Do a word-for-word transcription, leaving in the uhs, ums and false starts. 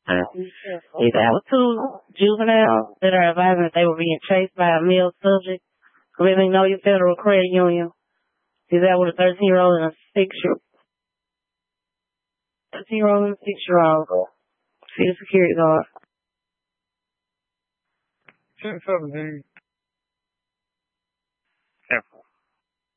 If that was two juveniles that are advising that they were being chased by a male subject, committing know your federal credit union. Is that with a thirteen-year-old and a six-year-old? thirteen-year-old and a six-year-old. See the security guard. ten seventeen.